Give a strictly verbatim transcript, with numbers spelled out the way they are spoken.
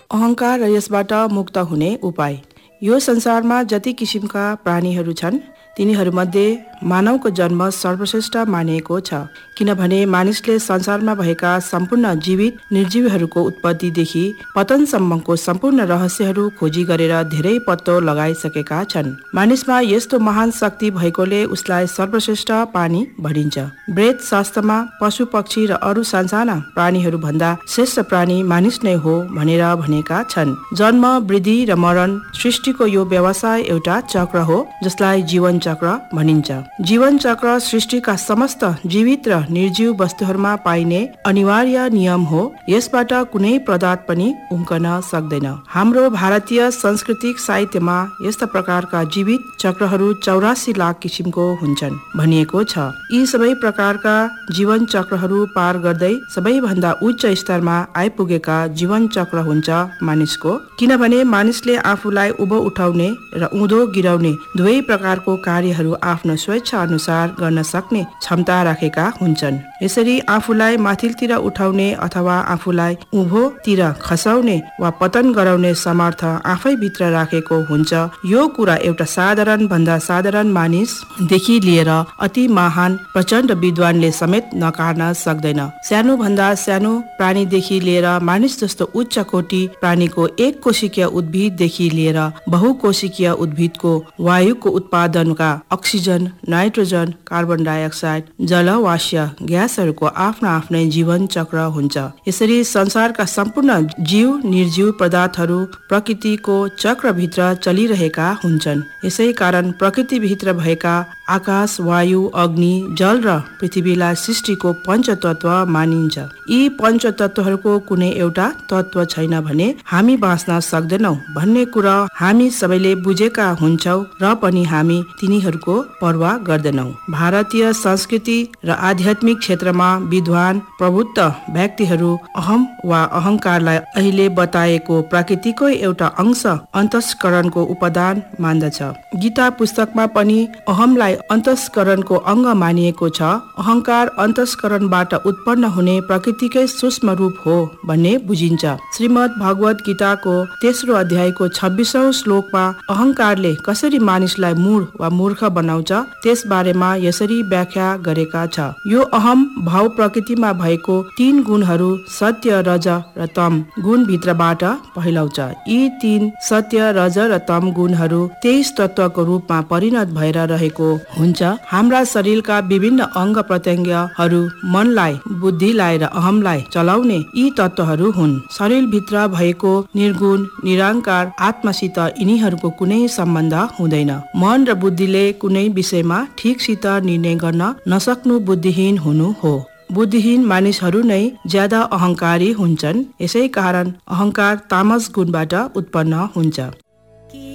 अहंकार र यसबाट मुक्त हुने उपाय। यो संसारमा जति किसिमका प्राणीहरू छन् तिनीहरूमध्ये मानवको जन्म सर्वश्रेष्ठ मानिएको छ, किनभने मानिसले संसारमा भएका सम्पूर्ण जीवित निर्जीवहरूको उत्पत्तिदेखि पतनसम्मको सम्पूर्ण रहस्यहरू खोजी गरेर धेरै पत्तो लगाइसकेका छन्। मानिसमा यस्तो महान शक्ति भएकोले उसलाई सर्वश्रेष्ठ प्राणी भनिन्छ। वेद शास्त्रमा पशु पक्षी र अरू सानसाना प्राणीहरू भन्दा श्रेष्ठ प्राणी मानिस नै हो भनेर भनेका छन्। जन्म, वृद्धि र मरण सृष्टिको यो व्यवसाय एउटा चक्र हो जसलाई जीवन चक्र भनिन्छ। जीवन चक्र सृष्टिका समस्त जीवित र निर्जीव वस्तुहरूमा पाइने अनिवार्य नियम हो। यसबाट कुनै पदार्थ पनि उम्कन सक्दैन। हाम्रो भारतीय सांस्कृतिक साहित्यमा यस्ता प्रकारका जीवित चक्रहरू चौरासी लाख किसिमको हुन्छन् भनिएको छ। यी सबै प्रकारका जीवन चक्रहरू पार गर्दै सबैभन्दा उच्च स्तरमा आइपुगेका जीवन चक्र हुन्छ मानिसको, किनभने मानिसले आफूलाई उभो उठाउने र उँधो गिराउने दुवै प्रकारको कार्यहरू आफ्नो स्वेच्छा अनुसार गर्न सक्ने क्षमता राखेका हुन्छन्। यसरी आफूलाई माथिल्तिर उठाउने अथवा आफूलाई उँभोतिर खसाउने वा पतन गराउने सामर्थ आफै भित्र राखेको हुन्छ। यो कुरा एउटा साधारण भन्दा साधारण मानिसदेखि लिएर अति महान प्रचण्ड विद्वानले समेत नकार्न सक्दैन। सानो भन्दा सानो प्राणीदेखि लिएर मानिस जस्तो उच्च कोटि प्राणीको एक कोशिकीय उद्भिददेखि लिएर बहुकोशिकीय उद्भिदको वायुको उत्पादनका अक्सिजन, नाइट्रोजन, कार्बन डाइअक्साइड, जलवाष्य ग्यासहरूको आफ्नो आफ्नै जीवन चक्र हुन्छ। यसरी संसारका सम्पूर्ण जीव निर्जीव पदार्थहरू प्रकृतिको चक्रभित्र चलिरहेका हुन्छन्। यसै कारण प्रकृतिभित्र भएका आकाश, वायु, अग्नि, जल र पृथ्वीलाई सृष्टिको पञ्चतत्व मानिन्छ। यी पञ्चतत्वहरूको कुनै एउटा तत्व छैन भने हामी बाँच्न सक्दैनौँ भन्ने कुरा हामी सबैले बुझेका हुन्छौँ र पनि हामी तिनीहरूको परवाह गर्दैनौँ। भारतीय संस्कृति र आध्यात्मिक क्षेत्रमा विद्वान प्रबुद्ध व्यक्तिहरू अहम वा अहंकारलाई अहिले बताएको प्रकृतिको एउटा अंश अन्तस्करणको उपादान मान्दछ। गीता पुस्तकमा पनि अहमलाई अन्तस्करणको अङ्ग मानिएको छ। अहंकार अन्तस्करणबाट उत्पन्न हुने प्रकृतिकै सूक्ष्म रूप हो भन्ने बुझिन्छ। श्रीमद् भगवत गीताको तेस्रो अध्यायको छब्बिसौं श्लोकमा अहंकारले कसरी मानिसलाई मूढ वा मूर्ख बनाउँछ त्यस बारेमा यसरी व्याख्या गरेका छ। यो अहम भाव प्रकृतिमा भएको तीन गुणहरू सत्य, रज र तम गुण भित्रबाट फैलाउँछ। यी तीन सत्य, रज र तम गुणहरू तेइस तत्वको रूपमा परिणत भएर रहेको हुन्छ। हाम्रा शरीरका विभिन्न अङ्ग प्रत्यङ्गहरू मनलाई, बुद्धिलाई र अहमलाई चलाउने यी तत्वहरू हुन्। शरीरभित्र भएको निर्गुण निरङ्कार आत्मासित यिनीहरूको कुनै सम्बन्ध हुँदैन। मन र बुद्धिले कुनै विषयमा ठिकसित निर्णय गर्न नसक्नु बुद्धिहीन हुनु हो। बुद्धिहीन मानिसहरू नै ज्यादा अहंकारी हुन्छन्। यसै कारण अहंकार तामस गुणबाट उत्पन्न हुन्छ।